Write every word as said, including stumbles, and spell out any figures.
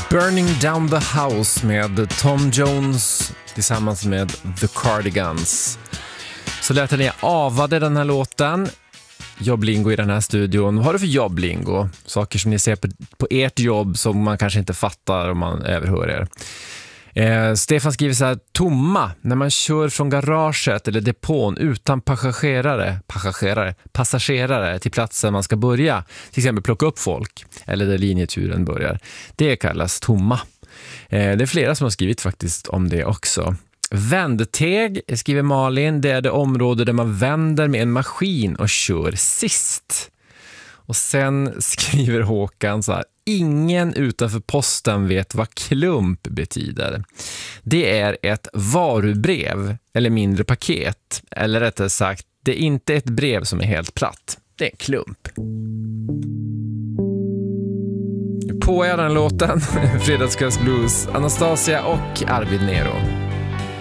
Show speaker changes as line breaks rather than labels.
Burning Down the House med Tom Jones tillsammans med The Cardigans. Så lät ni avade den här låten. Jobblingo i den här studion. Vad har du för jobblingo? Saker som ni ser på, på ert jobb som man kanske inte fattar om man överhör er. Eh, Stefan skriver så här: tomma, när man kör från garaget eller depån utan passagerare, passagerare, passagerare till platsen man ska börja. Till exempel plocka upp folk eller där linjeturen börjar. Det kallas tomma. Eh, det är flera som har skrivit faktiskt om det också. Vändteg, skriver Malin, det är det område där man vänder med en maskin och kör sist. Och sen skriver Håkan så här: ingen utanför posten vet vad klump betyder. Det är ett varubrev eller mindre paket. Eller rättare sagt, det är inte ett brev som är helt platt. Det är en klump. På är den låten. Fredagskvällsblues, Anastasia och Arvid Nero.